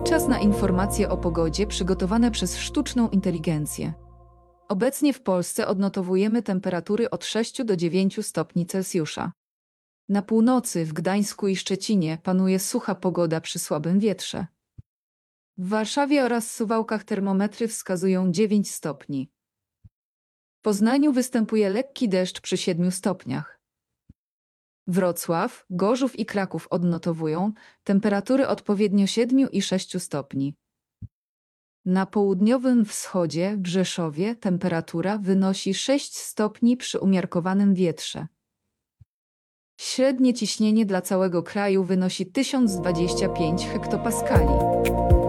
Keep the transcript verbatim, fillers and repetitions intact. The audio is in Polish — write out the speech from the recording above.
Czas na informacje o pogodzie przygotowane przez sztuczną inteligencję. Obecnie w Polsce odnotowujemy temperatury od sześciu do dziewięciu stopni Celsjusza. Na północy, w Gdańsku i Szczecinie panuje sucha pogoda przy słabym wietrze. W Warszawie oraz Suwałkach termometry wskazują dziewięć stopni. W Poznaniu występuje lekki deszcz przy siedmiu stopniach. Wrocław, Gorzów i Kraków odnotowują temperatury odpowiednio siedmiu i sześciu stopni. Na południowym wschodzie, w Rzeszowie, temperatura wynosi sześć stopni przy umiarkowanym wietrze. Średnie ciśnienie dla całego kraju wynosi tysiąc dwadzieścia pięć hektopaskali.